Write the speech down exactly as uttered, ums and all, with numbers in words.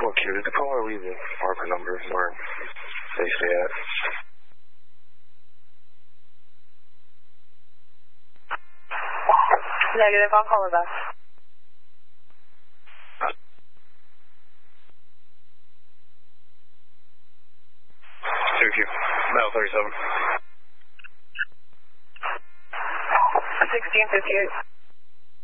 four Q, did the caller leave the marker number where they stay at? Negative, I'll call it back. two Q, Mile thirty-seven. sixteen fifty-eight.